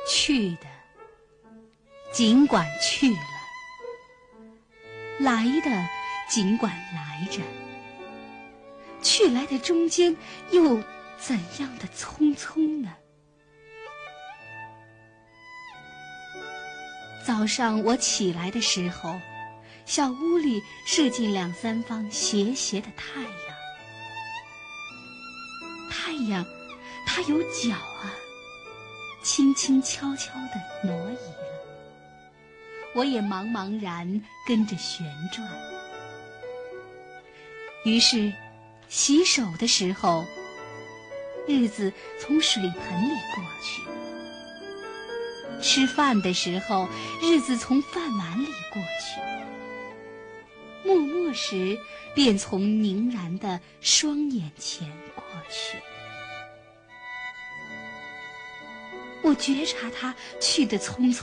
去的尽管去了，来的尽管来着，去来的中间又怎样的匆匆呢？早上我起来的时候，小屋里射进两三方斜斜的太阳。太阳，它有脚啊，轻轻悄悄地挪移了，我也茫茫然跟着旋转。于是洗手的时候，日子从水盆里过去；吃饭的时候，日子从饭碗里过去；默默时，便从凝然的双眼前过去。我觉察它去得匆匆